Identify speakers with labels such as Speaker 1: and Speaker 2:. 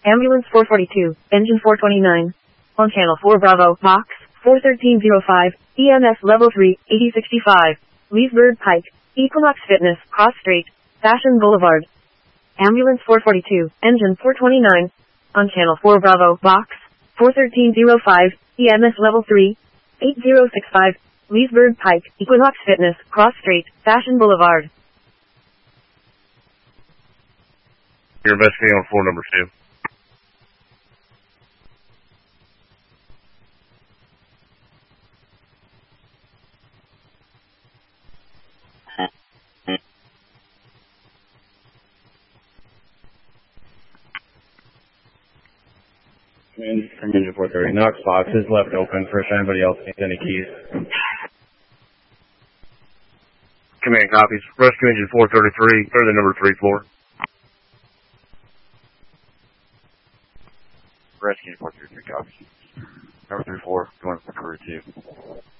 Speaker 1: Ambulance 442, engine 429. On channel 4 Bravo, box 41305, EMS level 3, 8065. Leesburg Pike, Equinox Fitness, Cross Street, Fashion Boulevard. Ambulance 442, engine 429. On channel 4 Bravo, box 41305, EMS level 3, 8065. Leesburg Pike, Equinox Fitness, Cross Street, Fashion Boulevard.
Speaker 2: You're investigating on floor number 2.
Speaker 3: From engine 430. Knox box is left open for if anybody else needs any keys.
Speaker 2: Command copies. Rescue engine 433, clear the number 3 floor.
Speaker 4: Rescue 433 copies. Number 3 floor, going for crew 2.